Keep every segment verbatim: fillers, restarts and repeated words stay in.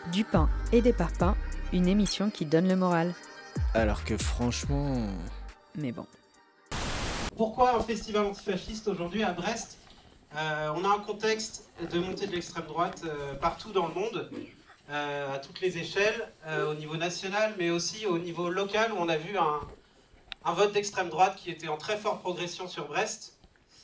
Du pain et des parpaings, une émission qui donne le moral. Alors que franchement... Mais bon. Pourquoi un festival antifasciste aujourd'hui à Brest ? euh, On a un contexte de montée de l'extrême droite euh, partout dans le monde, euh, à toutes les échelles, euh, au niveau national, mais aussi au niveau local, où on a vu un, un vote d'extrême droite qui était en très forte progression sur Brest.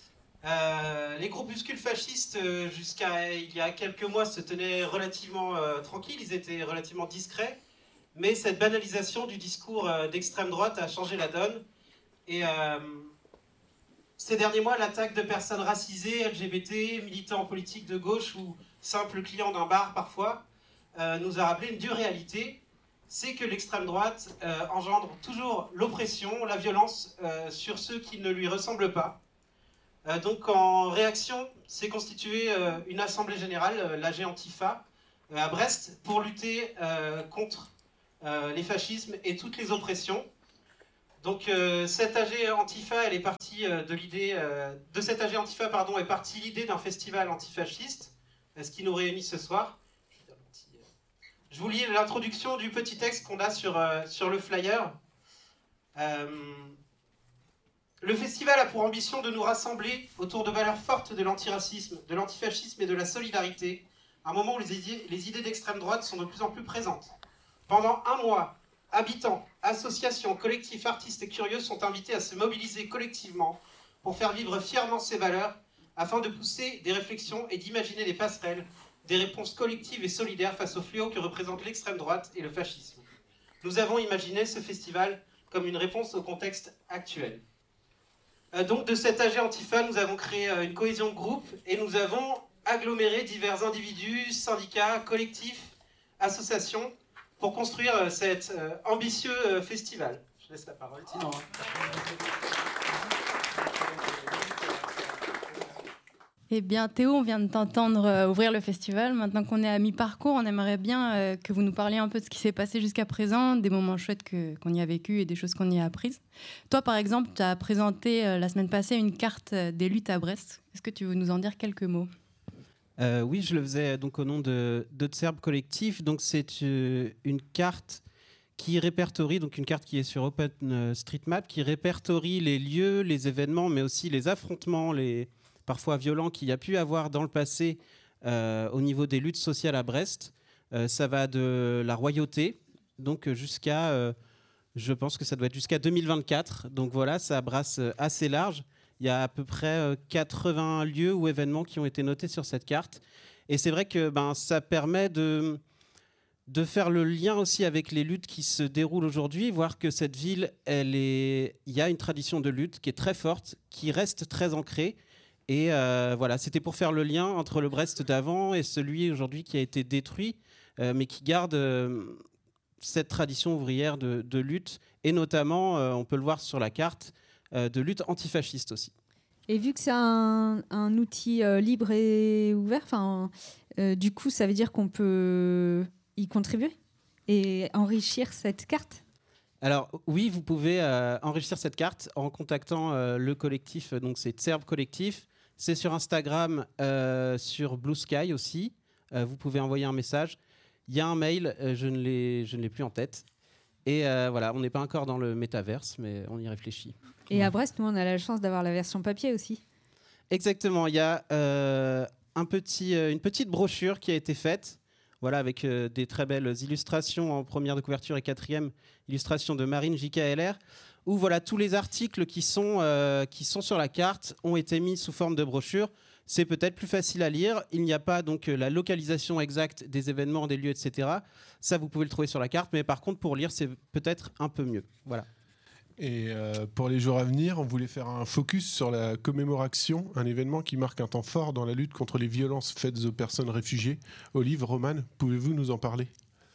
Euh, les groupuscules fascistes, euh, jusqu'à il y a quelques mois, se tenaient relativement euh, tranquilles, ils étaient relativement discrets, mais cette banalisation du discours euh, d'extrême droite a changé la donne. Et euh, ces derniers mois, l'attaque de personnes racisées, L G B T, militants politiques de gauche ou simples clients d'un bar parfois, euh, nous a rappelé une dure réalité, c'est que l'extrême droite euh, engendre toujours l'oppression, la violence euh, sur ceux qui ne lui ressemblent pas. Euh, donc en réaction, s'est constituée euh, une assemblée générale, euh, l'A G Antifa, euh, à Brest, pour lutter euh, contre euh, les fascismes et toutes les oppressions. Donc euh, cette A G Antifa, elle est partie euh, de l'idée euh, de cette A G Antifa, pardon, est partie l'idée d'un festival antifasciste, euh, ce qui nous réunit ce soir. Je vous lis l'introduction du petit texte qu'on a sur, euh, sur le flyer. Euh, Le festival a pour ambition de nous rassembler autour de valeurs fortes de l'antiracisme, de l'antifascisme et de la solidarité, à un moment où les idées, les idées d'extrême droite sont de plus en plus présentes. Pendant un mois, habitants, associations, collectifs, artistes et curieux sont invités à se mobiliser collectivement pour faire vivre fièrement ces valeurs, afin de pousser des réflexions et d'imaginer des passerelles, des réponses collectives et solidaires face au fléau que représentent l'extrême droite et le fascisme. Nous avons imaginé ce festival comme une réponse au contexte actuel. Donc de cette A G Antifa, nous avons créé une cohésion de groupe et nous avons aggloméré divers individus, syndicats, collectifs, associations pour construire cet ambitieux festival. Je laisse la parole, sinon. Eh bien, Théo, on vient de t'entendre euh, ouvrir le festival. Maintenant qu'on est à mi-parcours, on aimerait bien euh, que vous nous parliez un peu de ce qui s'est passé jusqu'à présent, des moments chouettes que, qu'on y a vécu et des choses qu'on y a apprises. Toi, par exemple, tu as présenté euh, la semaine passée une carte des luttes à Brest. Est-ce que tu veux nous en dire quelques mots ? euh, Oui, je le faisais donc au nom de, de Tserb Collectif. Donc, c'est euh, une carte qui répertorie, donc une carte qui est sur OpenStreetMap, qui répertorie les lieux, les événements, mais aussi les affrontements, les... parfois violents qu'il y a pu avoir dans le passé euh, au niveau des luttes sociales à Brest. Euh, ça va de la royauté, donc jusqu'à, euh, je pense que ça doit être jusqu'à deux mille vingt-quatre. Donc voilà, ça brasse assez large. Il y a à peu près euh, quatre-vingts lieux ou événements qui ont été notés sur cette carte. Et c'est vrai que ben, ça permet de, de faire le lien aussi avec les luttes qui se déroulent aujourd'hui, voir que cette ville, elle est... il y a une tradition de lutte qui est très forte, qui reste très ancrée. Et euh, voilà, c'était pour faire le lien entre le Brest d'avant et celui aujourd'hui qui a été détruit, euh, mais qui garde euh, cette tradition ouvrière de, de lutte, et notamment, euh, on peut le voir sur la carte, euh, de lutte antifasciste aussi. Et vu que c'est un, un outil euh, libre et ouvert, euh, du coup, ça veut dire qu'on peut y contribuer et enrichir cette carte ? Alors oui, vous pouvez euh, enrichir cette carte en contactant euh, le collectif, donc c'est Tserb Collectif. C'est sur Instagram, euh, sur Blue Sky aussi. Euh, vous pouvez envoyer un message. Il y a un mail, euh, je, ne l'ai, je ne l'ai plus en tête. Et euh, voilà, on n'est pas encore dans le métaverse, mais on y réfléchit. Et à Brest, nous, on a la chance d'avoir la version papier aussi. Exactement. Il y a euh, un petit, euh, une petite brochure qui a été faite, voilà, avec euh, des très belles illustrations en première de couverture et quatrième illustration de Marine J K L R, où voilà, tous les articles qui sont, euh, qui sont sur la carte ont été mis sous forme de brochure. C'est peut-être plus facile à lire. Il n'y a pas donc la localisation exacte des événements, des lieux, et cetera. Ça, vous pouvez le trouver sur la carte, mais par contre, pour lire, c'est peut-être un peu mieux. Voilà. Et euh, pour les jours à venir, on voulait faire un focus sur la commémoration, un événement qui marque un temps fort dans la lutte contre les violences faites aux personnes réfugiées. Olive, Romane, pouvez-vous nous en parler ?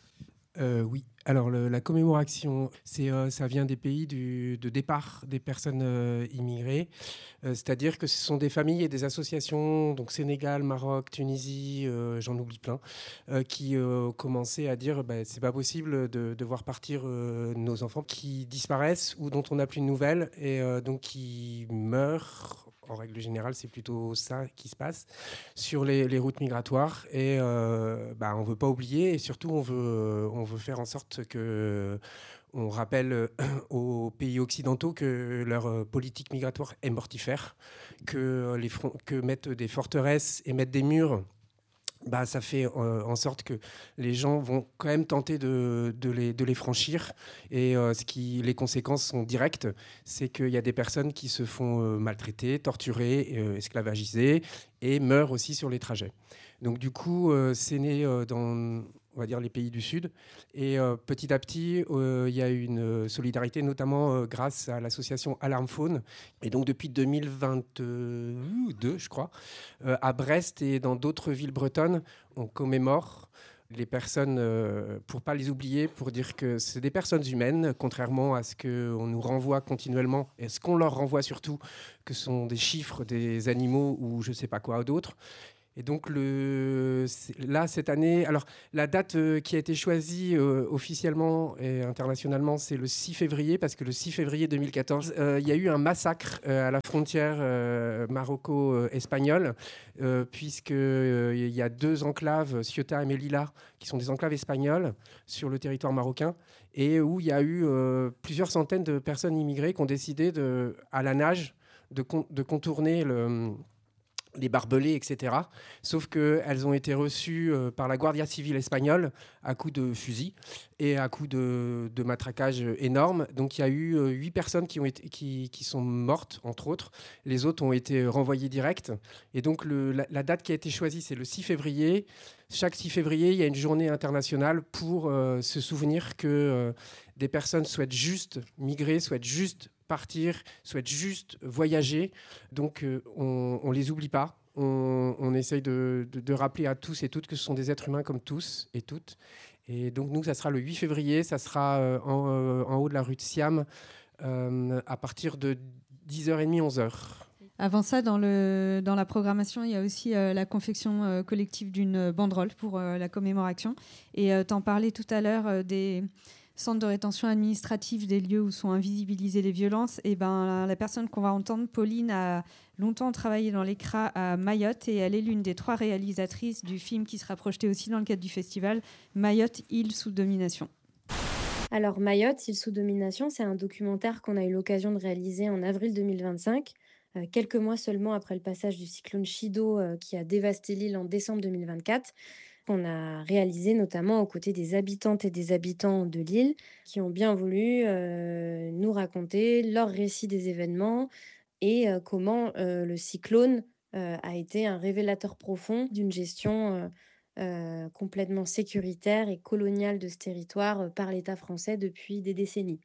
Euh, oui, alors le, la commémoration, c'est, euh, ça vient des pays du, de départ des personnes euh, immigrées, euh, c'est-à-dire que ce sont des familles et des associations, donc Sénégal, Maroc, Tunisie, euh, j'en oublie plein, euh, qui euh, commençaient à dire bah, c'est pas possible de, de voir partir euh, nos enfants qui disparaissent ou dont on n'a plus de nouvelles et euh, donc qui meurent en règle générale, c'est plutôt ça qui se passe sur les, les routes migratoires. Et euh, bah, on ne veut pas oublier, et surtout, on veut, on veut faire en sorte que... On rappelle aux pays occidentaux que leur politique migratoire est mortifère, que, les fron- que mettre des forteresses et mettre des murs, bah, ça fait euh, en sorte que les gens vont quand même tenter de, de, les, de les franchir. Et euh, ce qui, les conséquences sont directes. C'est qu'il y a des personnes qui se font euh, maltraiter, torturer, euh, esclavagiser et meurent aussi sur les trajets. Donc du coup, euh, c'est né euh, dans... on va dire les pays du Sud. Et euh, petit à petit, euh, il y a une solidarité, notamment euh, grâce à l'association Alarme Faune. Et donc depuis deux mille vingt-deux, je crois, euh, à Brest et dans d'autres villes bretonnes, on commémore les personnes, euh, pour ne pas les oublier, pour dire que c'est des personnes humaines, contrairement à ce qu'on nous renvoie continuellement, et ce qu'on leur renvoie surtout, que ce sont des chiffres, des animaux ou je ne sais pas quoi d'autre. Et donc le, là, cette année, alors la date euh, qui a été choisie euh, officiellement et internationalement, c'est le six février, parce que le six février deux mille quatorze, euh, il y a eu un massacre euh, à la frontière euh, maroco-espagnole, euh, puisqu'il euh, y a deux enclaves, Ceuta et Melilla, qui sont des enclaves espagnoles sur le territoire marocain, et où il y a eu euh, plusieurs centaines de personnes immigrées qui ont décidé, de, à la nage, de, con- de contourner le... les barbelés, et cetera. Sauf qu'elles ont été reçues euh, par la Guardia Civile espagnole à coups de fusil et à coups de, de matraquage énorme. Donc il y a eu euh, huit personnes qui, ont été, qui, qui sont mortes, entre autres. Les autres ont été renvoyées direct. Et donc le, la, la date qui a été choisie, c'est le six février. Chaque six février, il y a une journée internationale pour euh, se souvenir que euh, des personnes souhaitent juste migrer, souhaitent juste partir, souhaitent juste voyager. Donc, euh, on ne les oublie pas. On, on essaye de, de, de rappeler à tous et toutes que ce sont des êtres humains comme tous et toutes. Et donc, nous, ça sera le huit février. Ça sera euh, en, euh, en haut de la rue de Siam euh, à partir de dix heures trente, onze heures. Avant ça, dans, le, dans la programmation, il y a aussi euh, la confection euh, collective d'une banderole pour euh, la commémoration. Et euh, tu en parlais tout à l'heure euh, des centres de rétention administrative, des lieux où sont invisibilisées les violences. Et ben, la, la personne qu'on va entendre, Pauline, a longtemps travaillé dans l'E C R A à Mayotte et elle est l'une des trois réalisatrices du film qui sera projeté aussi dans le cadre du festival, Mayotte, île sous domination. Alors Mayotte, île sous domination, c'est un documentaire qu'on a eu l'occasion de réaliser en avril deux mille vingt-cinq, euh, quelques mois seulement après le passage du cyclone Chido euh, qui a dévasté l'île en décembre deux mille vingt-quatre. On a réalisé notamment aux côtés des habitantes et des habitants de l'île qui ont bien voulu euh, nous raconter leur récit des événements et euh, comment euh, le cyclone euh, a été un révélateur profond d'une gestion euh, euh, complètement sécuritaire et coloniale de ce territoire euh, par l'État français depuis des décennies.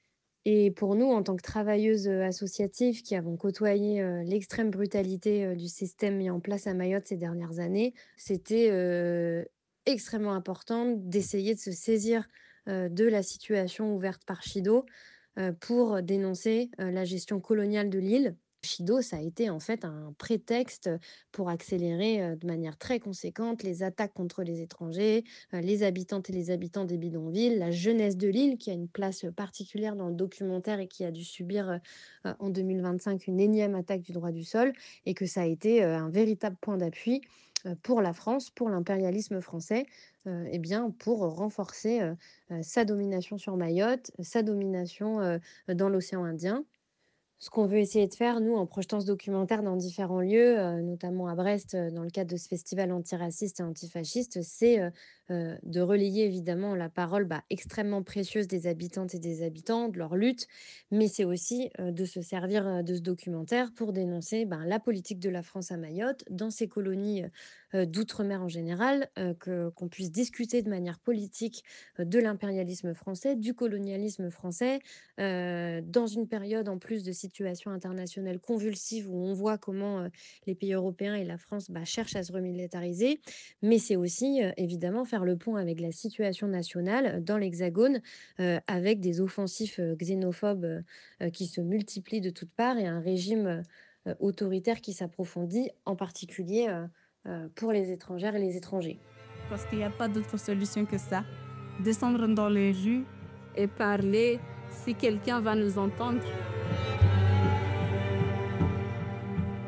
Et pour nous, en tant que travailleuses associatives qui avons côtoyé euh, l'extrême brutalité euh, du système mis en place à Mayotte ces dernières années, c'était euh, extrêmement important d'essayer de se saisir euh, de la situation ouverte par Chido euh, pour dénoncer euh, la gestion coloniale de l'île. Chido, ça a été en fait un prétexte pour accélérer euh, de manière très conséquente les attaques contre les étrangers, euh, les habitantes et les habitants des bidonvilles, la jeunesse de l'île qui a une place particulière dans le documentaire et qui a dû subir euh, en deux mille vingt-cinq une énième attaque du droit du sol et que ça a été euh, un véritable point d'appui euh, pour la France, pour l'impérialisme français, euh, eh bien, pour renforcer euh, euh, sa domination sur Mayotte, sa domination euh, dans l'océan Indien. Ce qu'on veut essayer de faire, nous, en projetant ce documentaire dans différents lieux, euh, notamment à Brest, euh, dans le cadre de ce festival antiraciste et antifasciste, c'est euh, euh, de relayer évidemment la parole bah, extrêmement précieuse des habitantes et des habitants, de leur lutte, mais c'est aussi euh, de se servir euh, de ce documentaire pour dénoncer bah, la politique de la France à Mayotte, dans ses colonies euh, d'outre-mer en général, euh, que, qu'on puisse discuter de manière politique euh, de l'impérialisme français, du colonialisme français, euh, dans une période en plus de situation internationale convulsive où on voit comment euh, les pays européens et la France bah, cherchent à se remilitariser, mais c'est aussi euh, évidemment faire le pont avec la situation nationale dans l'Hexagone, euh, avec des offensifs euh, xénophobes euh, qui se multiplient de toutes parts et un régime euh, autoritaire qui s'approfondit, en particulier euh, euh, pour les étrangères et les étrangers. Parce qu'il n'y a pas d'autre solution que ça. Descendre dans les rues et parler si quelqu'un va nous entendre.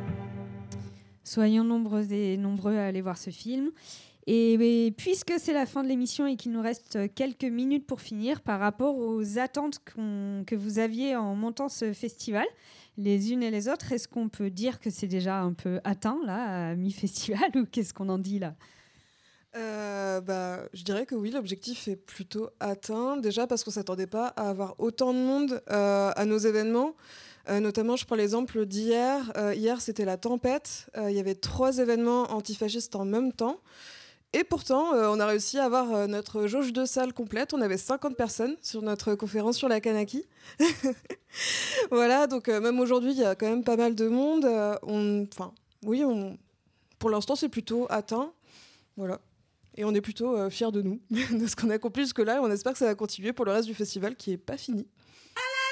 soyons nombreux et nombreux à aller voir ce film. Et, et puisque c'est la fin de l'émission et qu'il nous reste quelques minutes pour finir, par rapport aux attentes qu'on, que vous aviez en montant ce festival, les unes et les autres, est-ce qu'on peut dire que c'est déjà un peu atteint là, à mi-festival, ou qu'est-ce qu'on en dit là ? Euh, bah, je dirais que oui, l'objectif est plutôt atteint. Déjà parce qu'on ne s'attendait pas à avoir autant de monde euh, à nos événements. Euh, notamment, je prends l'exemple d'hier. Euh, hier, c'était la tempête. Euh, il y avait trois événements antifascistes en même temps. Et pourtant, euh, on a réussi à avoir euh, notre jauge de salle complète. On avait cinquante personnes sur notre conférence sur la Kanaki. Voilà, donc euh, même aujourd'hui, il y a quand même pas mal de monde. Euh, on, enfin, oui, on, pour l'instant, c'est plutôt atteint. Voilà. Et on est plutôt euh, fiers de nous, de ce qu'on a accompli jusque-là. Et on espère que ça va continuer pour le reste du festival qui n'est pas fini.